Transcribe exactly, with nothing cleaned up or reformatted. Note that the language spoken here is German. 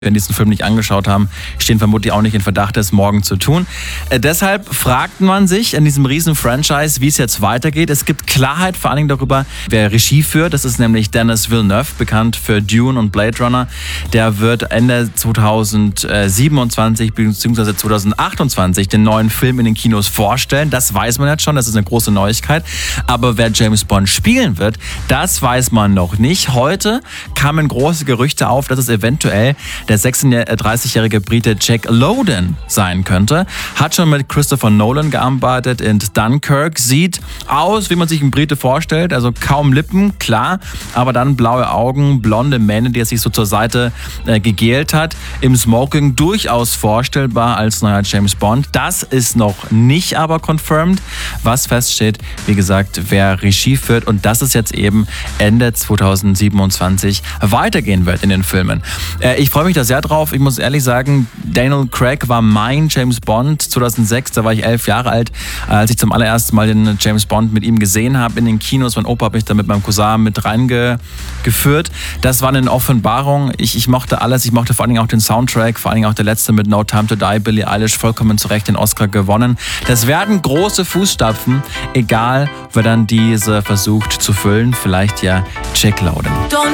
wenn diesen Film nicht angeschaut haben, stehen vermutlich auch nicht in Verdacht, das morgen zu tun. Äh, deshalb fragt man sich in diesem riesen Franchise, wie es jetzt weitergeht. Es gibt Klarheit vor allen Dingen darüber, wer Regie führt. Das ist nämlich Denis Villeneuve, bekannt für Dune und Blade Runner. Der wird Ende zweitausendsiebenundzwanzig bzw. zweitausendachtundzwanzig den neuen Film in den Kinos vorstellen. Das weiß man jetzt schon, das ist eine große Neuigkeit. Aber wer James Bond spielen wird, das weiß man noch nicht. Heute kamen große Gerüchte auf, dass es eventuell der sechsunddreißigjährige Brite Jack Lowden sein könnte. Hat schon mit Christopher Nolan gearbeitet in Dunkirk. Sieht aus, wie man sich einen Brite vorstellt. Also kaum Lippen, klar. Aber dann blaue Augen, blonde Mähne, die er sich so zur Seite äh, gegelt hat. Im Smoking durchaus vorstellbar als neuer James Bond. Das ist noch nicht aber confirmed. Was feststeht, wie gesagt, wer Regie führt. Und dass es jetzt eben Ende zweitausendsiebenundzwanzig weitergehen wird in den Filmen. Äh, ich freue mich da sehr drauf. Ich muss ehrlich sagen, Daniel Craig war mein James Bond zweitausendsechs. Da war ich elf Jahre alt, als ich zum allerersten Mal den James Bond mit ihm gesehen habe in den Kinos. Mein Opa hat mich da mit meinem Cousin mit reingeführt. Das war eine Offenbarung. Ich, ich mochte alles. Ich mochte vor allen Dingen auch den Soundtrack, vor allen Dingen auch der letzte mit No Time to Die, Billie Eilish, vollkommen zu Recht den Oscar gewonnen. Das werden große Fußstapfen, egal wer dann diese versucht zu füllen. Vielleicht ja Jack Lowden.